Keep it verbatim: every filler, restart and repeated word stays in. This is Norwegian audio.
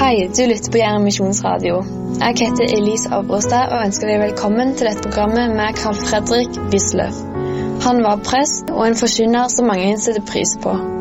Hei, du lytter på Jæren Misjonsradio. Jeg heter Elise Abrostad og ønsker deg velkommen til dette programmet med Carl Fredrik Wisløff. Han var prest og en forkynner som mange setter pris på.